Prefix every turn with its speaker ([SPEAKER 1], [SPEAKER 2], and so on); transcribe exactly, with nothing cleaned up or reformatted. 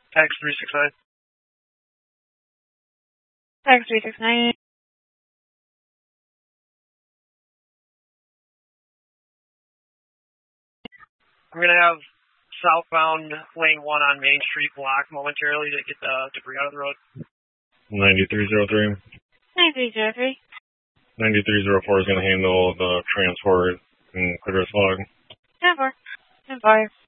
[SPEAKER 1] X three six nine.
[SPEAKER 2] X three six nine.
[SPEAKER 1] We're going to have southbound lane one on Main Street blocked momentarily to get the debris out of the road.
[SPEAKER 3] ninety-three oh three.
[SPEAKER 2] ninety-three oh three.
[SPEAKER 3] ninety-three oh four is going to handle the transport and clear a fog.
[SPEAKER 2] ten four. ten five.